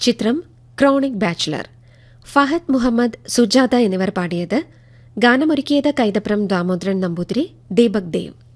ചിത്രം chronic bachelor. Fahad Muhammad, Sujatha എന്നിവർ പാടിയത്. ഗാനമൊരുക്കിയത് കൈതപ്രം ദാമോദരൻ നമ്പൂതിരി, ദീപക് ദേവ്.